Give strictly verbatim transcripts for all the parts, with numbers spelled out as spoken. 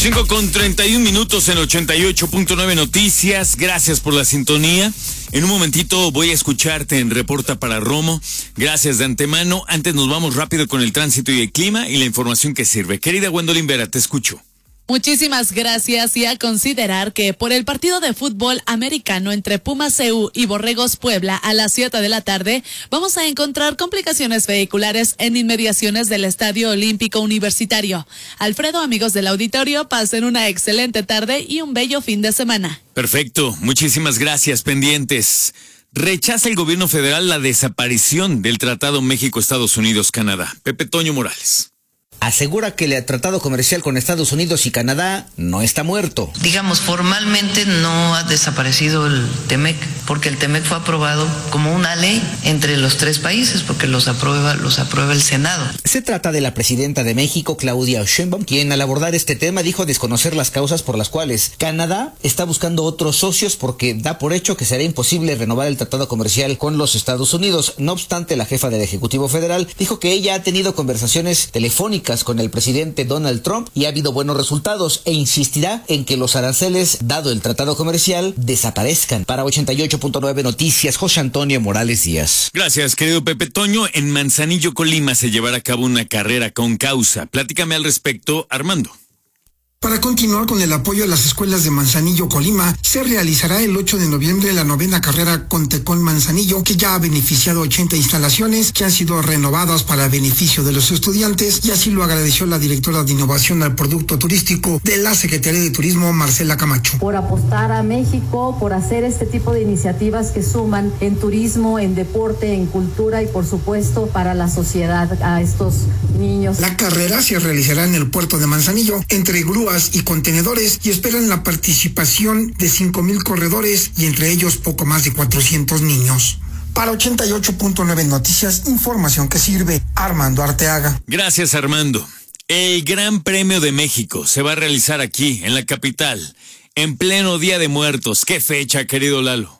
cinco con treinta y un minutos en ochenta y ocho punto nueve Noticias. Gracias por la sintonía. En un momentito voy a escucharte en Reporta para Romo. Gracias de antemano. Antes nos vamos rápido con el tránsito y el clima y la información que sirve. Querida Gwendolyn Vera, te escucho. Muchísimas gracias, y a considerar que por el partido de fútbol americano entre Pumas C U y Borregos Puebla a las siete de la tarde, vamos a encontrar complicaciones vehiculares en inmediaciones del Estadio Olímpico Universitario. Alfredo, amigos del auditorio, pasen una excelente tarde y un bello fin de semana. Perfecto, muchísimas gracias, pendientes. Rechaza el gobierno federal la desaparición del Tratado México-Estados Unidos-Canadá. Pepe Toño Morales. Asegura que el tratado comercial con Estados Unidos y Canadá no está muerto. Digamos, formalmente no ha desaparecido el TEMEC, porque el TEMEC fue aprobado como una ley entre los tres países, porque los aprueba, los aprueba el Senado. Se trata de la presidenta de México, Claudia Sheinbaum, quien al abordar este tema dijo desconocer las causas por las cuales Canadá está buscando otros socios, porque da por hecho que será imposible renovar el tratado comercial con los Estados Unidos. No obstante, la jefa del Ejecutivo Federal dijo que ella ha tenido conversaciones telefónicas con el presidente Donald Trump y ha habido buenos resultados, e insistirá en que los aranceles, dado el tratado comercial, desaparezcan. Para ochenta y ocho punto nueve Noticias, José Antonio Morales Díaz. Gracias, querido Pepe Toño. En Manzanillo, Colima, se llevará a cabo una carrera con causa. Platícame al respecto, Armando. Para continuar con el apoyo a las escuelas de Manzanillo, Colima, se realizará el ocho de noviembre la novena carrera Contecón Manzanillo, que ya ha beneficiado ochenta instalaciones que han sido renovadas para beneficio de los estudiantes, y así lo agradeció la directora de Innovación al Producto Turístico de la Secretaría de Turismo, Marcela Camacho. Por apostar a México, por hacer este tipo de iniciativas que suman en turismo, en deporte, en cultura y por supuesto para la sociedad a estos niños. La carrera se realizará en el puerto de Manzanillo, entre grúas y contenedores, y esperan la participación de cinco mil corredores y entre ellos poco más de cuatrocientos niños. Para ochenta y ocho punto nueve Noticias, información que sirve. Armando Arteaga. Gracias, Armando. El Gran Premio de México se va a realizar aquí, en la capital, en pleno Día de Muertos. ¿Qué fecha, querido Lalo?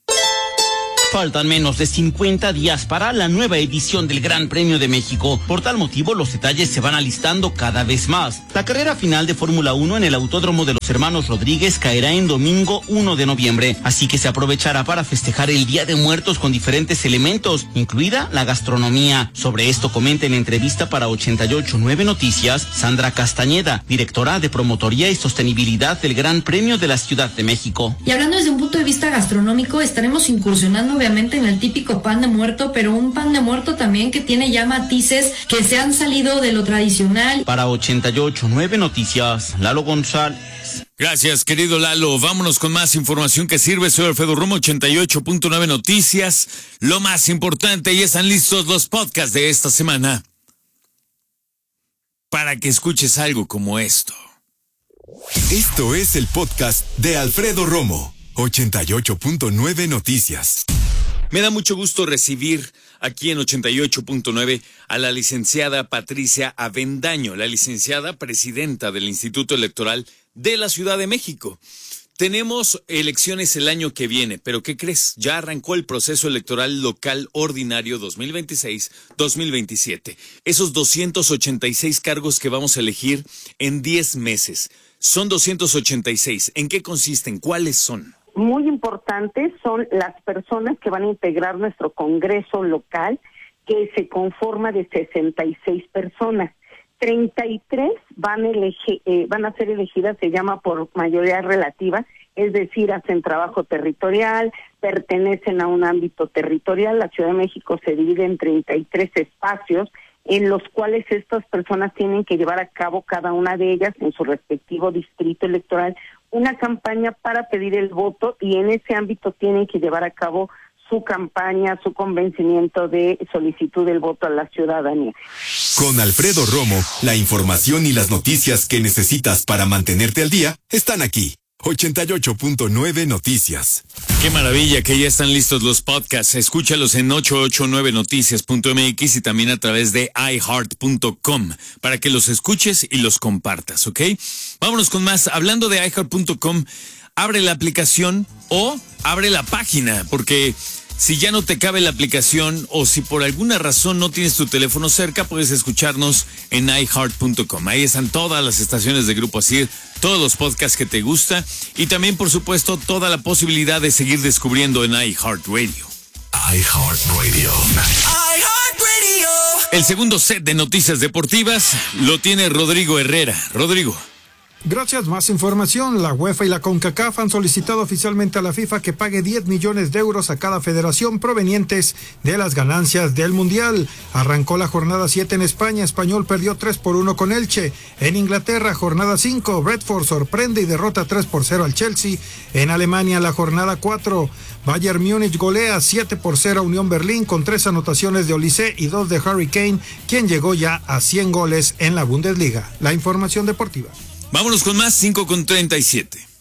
Faltan menos de cincuenta días para la nueva edición del Gran Premio de México. Por tal motivo, los detalles se van alistando cada vez más. La carrera final de Fórmula uno en el Autódromo de los Hermanos Rodríguez caerá en domingo uno de noviembre, así que se aprovechará para festejar el Día de Muertos con diferentes elementos, incluida la gastronomía. Sobre esto comenta en entrevista para ochenta y ocho punto nueve Noticias Sandra Castañeda, directora de Promotoría y Sostenibilidad del Gran Premio de la Ciudad de México. Y hablando desde un punto de vista gastronómico, estaremos incursionando obviamente en el típico pan de muerto, pero un pan de muerto también que tiene ya matices que se han salido de lo tradicional. Para ochenta y ocho punto nueve Noticias, Lalo González. Gracias, querido Lalo. Vámonos con más información que sirve. Soy Alfredo Romo, ochenta y ocho punto nueve Noticias. Lo más importante, ya están listos los podcasts de esta semana para que escuches algo como esto. Esto es el podcast de Alfredo Romo, ochenta y ocho punto nueve Noticias. Me da mucho gusto recibir aquí en ochenta y ocho punto nueve a la licenciada Patricia Avendaño, la licenciada presidenta del Instituto Electoral de la Ciudad de México. Tenemos elecciones el año que viene, pero ¿qué crees? Ya arrancó el proceso electoral local ordinario dos mil veintiséis dos mil veintisiete. Esos doscientos ochenta y seis cargos que vamos a elegir en diez meses. Son doscientos ochenta y seis. ¿En qué consisten? ¿Cuáles son? Muy importantes son las personas que van a integrar nuestro Congreso local, que se conforma de sesenta y seis personas. treinta y tres van a, elegir, eh, van a ser elegidas, se llama por mayoría relativa, es decir, hacen trabajo territorial, pertenecen a un ámbito territorial. La Ciudad de México se divide en treinta y tres espacios en los cuales estas personas tienen que llevar a cabo, cada una de ellas en su respectivo distrito electoral, una campaña para pedir el voto, y en ese ámbito tienen que llevar a cabo su campaña, su convencimiento de solicitud del voto a la ciudadanía. Con Alfredo Romo, la información y las noticias que necesitas para mantenerte al día están aquí. ochenta y ocho punto nueve Noticias. Qué maravilla que ya están listos los podcasts. Escúchalos en ochocientos ochenta y nueve noticias punto m x y también a través de i heart punto com para que los escuches y los compartas, ¿ok? Vámonos con más. Hablando de i heart punto com, abre la aplicación o abre la página, porque Si ya no te cabe la aplicación o si por alguna razón no tienes tu teléfono cerca, puedes escucharnos en i heart punto com. Ahí están todas las estaciones de Grupo Asir, todos los podcasts que te gusta y también, por supuesto, toda la posibilidad de seguir descubriendo en iHeartRadio. iHeartRadio. iHeartRadio. El segundo set de noticias deportivas lo tiene Rodrigo Herrera. Rodrigo. Gracias, más información. La UEFA y la CONCACAF han solicitado oficialmente a la FIFA que pague diez millones de euros a cada federación provenientes de las ganancias del Mundial. Arrancó la jornada siete en España, Español perdió tres por uno con Elche. En Inglaterra, jornada cinco, Brentford sorprende y derrota tres por cero al Chelsea. En Alemania, la jornada cuatro, Bayern Múnich golea siete por cero a Unión Berlín con tres anotaciones de Olise y dos de Harry Kane, quien llegó ya a cien goles en la Bundesliga. La información deportiva. Vámonos con más, cinco con treinta y siete.